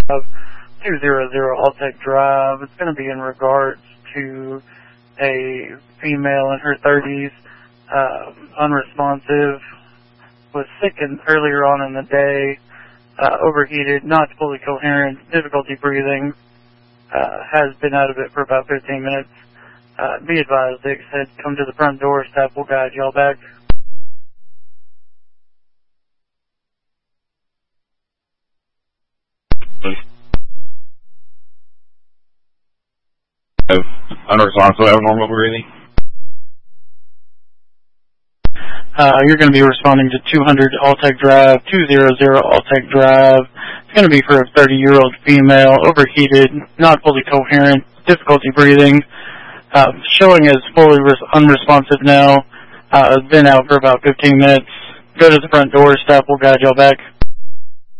of 200 Alltech Drive. It's going to be in regards to a female in her 30s, unresponsive, was sick earlier on in the day, overheated, not fully coherent, difficulty breathing, has been out of it for about 15 minutes. Be advised, Dick said, come to the front door, staff will guide y'all back. Unresponsive, abnormal breathing. You're going to be responding to 200 Alltech Drive, 200 Alltech Drive. It's going to be for a 30-year-old female, overheated, not fully coherent, difficulty breathing, showing as fully unresponsive now. Been out for about 15 minutes. Go to the front door, staff will guide y'all back.